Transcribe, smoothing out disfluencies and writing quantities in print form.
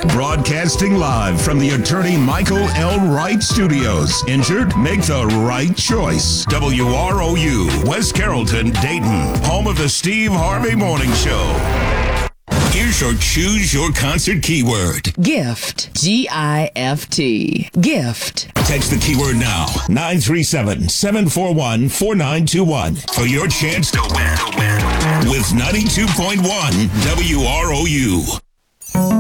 Broadcasting live from the attorney Michael L. Wright Studios. Injured? Make the right choice. WROU, West Carrollton, Dayton, home of the Steve Harvey Morning Show. Here's your Choose Your Concert keyword. Gift. G-I-F-T. Gift. Text the keyword now. 937-741-4921 for your chance to win. With 92.1 WROU.